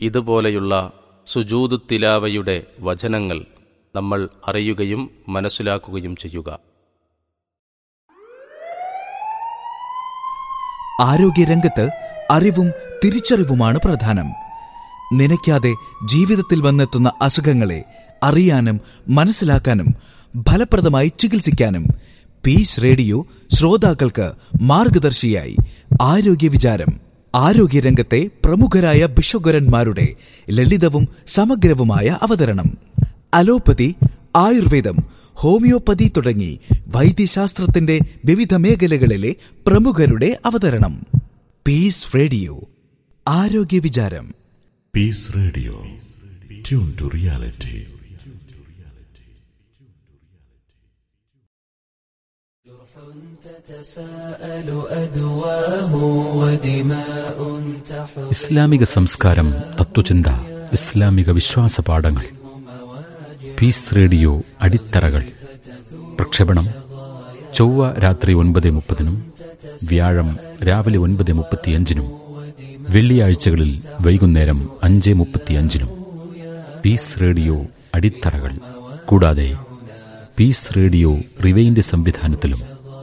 ഇതുപോലെയുള്ള സുജൂദ് തിലാവയുടെ വചനങ്ങൾ നമ്മൾ അറിയുകയും മനസ്സിലാക്കുകയും ചെയ്യുക. ആരോഗ്യരംഗത്ത് അറിവും തിരിച്ചറിവുമാണ് പ്രധാനം. നനയ്ക്കാതെ ജീവിതത്തിൽ വന്നെത്തുന്ന അസുഖങ്ങളെ അറിയാനും മനസ്സിലാക്കാനും ഫലപ്രദമായി ചികിത്സിക്കാനും പീസ് റേഡിയോ ശ്രോതാക്കൾക്ക് മാർഗദർശിയായി ആരോഗ്യ വിചാരം. ആരോഗ്യരംഗത്തെ പ്രമുഖരായ ഭിഷഗ്വരന്മാരുടെ ലളിതവും സമഗ്രവുമായ അവതരണം. അലോപ്പതി, ആയുർവേദം, ഹോമിയോപ്പതി തുടങ്ങി വൈദ്യശാസ്ത്രത്തിന്റെ വിവിധ മേഖലകളിലെ പ്രമുഖരുടെ അവതരണം. പീസ് റേഡിയോ ആരോഗ്യ വിചാരം. Piece radio, tune to reality. ഇസ്ലാമിക സംസ്കാരം, തത്വചിന്ത, ഇസ്ലാമിക വിശ്വാസ പാഠങ്ങൾ. Piece radio അടിത്തറകൾ. പ്രക്ഷേപണം ചൊവ്വ രാത്രി 9:30, വ്യാഴം രാവിലെ 9:35, വെള്ളിയാഴ്ചകളിൽ വൈകുന്നേരം 5:35. Piece radio അടിത്തറകൾ. കൂടാതെ പീസ് റേഡിയോ റിവൈൻഡ് സംവിധാനത്തിലും